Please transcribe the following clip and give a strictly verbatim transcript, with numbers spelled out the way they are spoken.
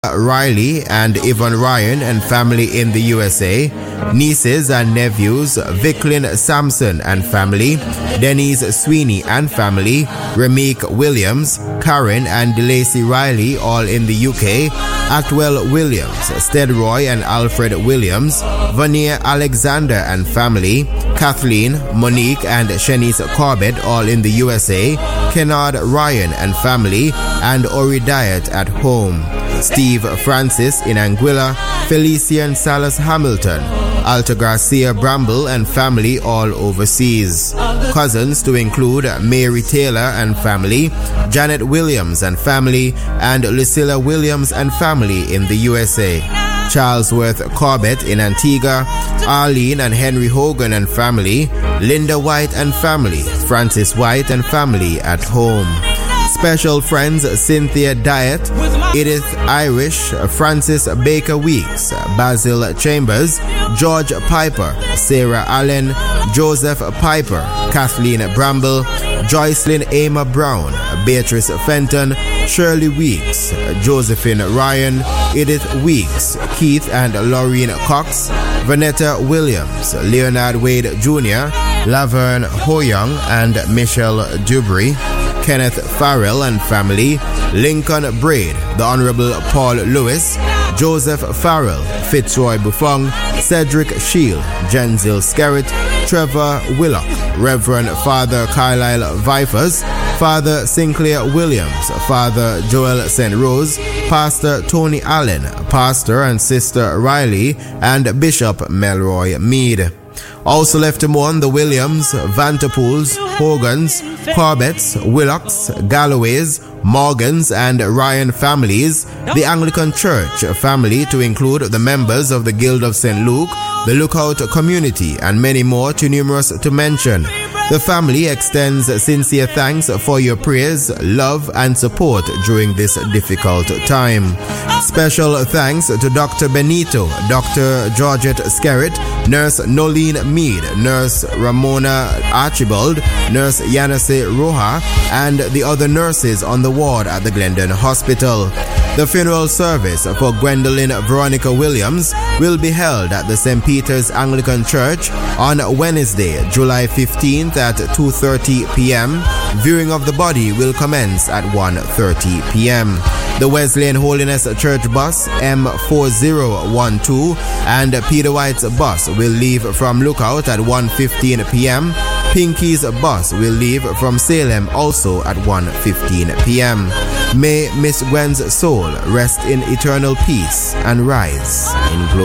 Riley and Yvonne Ryan and family in the U S A, nieces and nephews Vicklin Sampson and family, Denise Sweeney and family, Rameek Williams, Karen and DeLacy Riley all in the U K, Atwell Williams, Stedroy and Alfred Williams, Vanier Alexander and family, Kathleen, Monique and Shanice Corbett all in the U S A, Kennard Ryan and family, and Ori Diet at home. Steve Francis in Anguilla, Felician Salas Hamilton, Alta Garcia Bramble and family all overseas. Cousins to include Mary Taylor and family, Janet Williams and family, and Lucilla Williams and family in the U S A. Charlesworth Corbett in Antigua, Arlene and Henry Hogan and family, Linda White and family, Francis White and family at home. Special friends Cynthia Diet, Edith Irish, Francis Baker Weeks, Basil Chambers, George Piper, Sarah Allen, Joseph Piper, Kathleen Bramble, Joycelyn Ama Brown, Beatrice Fenton, Shirley Weeks, Josephine Ryan, Edith Weeks, Keith and Laureen Cox, Vanetta Williams, Leonard Wade Junior, Laverne Hoyoung and Michelle Dubry, Kenneth Farrell and family, Lincoln Braid, the Honorable Paul Lewis, Joseph Farrell, Fitzroy Buffong, Cedric Shield, Jenzil Skerritt, Trevor Willock, Reverend Father Carlisle Vipers, Father Sinclair Williams, Father Joel Saint Rose, Pastor Tony Allen, Pastor and Sister Riley, and Bishop Melroy Mead. Also left to mourn the Williams, Vanterpools, Hogans, Corbetts, Willocks, Galloways, Morgans and Ryan families, the Anglican Church family to include the members of the Guild of Saint Luke, the Lookout community and many more too numerous to mention. The family extends sincere thanks for your prayers, love and support during this difficult time. Special thanks to Doctor Benito, Doctor Georgette Skerritt, Nurse Nolene Mead, Nurse Ramona Archibald, Nurse Yanase Roja, and the other nurses on the ward at the Glendon Hospital. The funeral service for Gwendolyn Veronica Williams will be held at the Saint Peter's Anglican Church on Wednesday, July fifteenth at two thirty p.m. Viewing of the body will commence at one thirty p.m. The Wesleyan Holiness Church bus M four zero one two and Peter White's bus will leave from Lookout at one fifteen p.m. Pinky's bus will leave from Salem also at one fifteen p.m. May Miss Gwen's soul rest in eternal peace and rise in glory.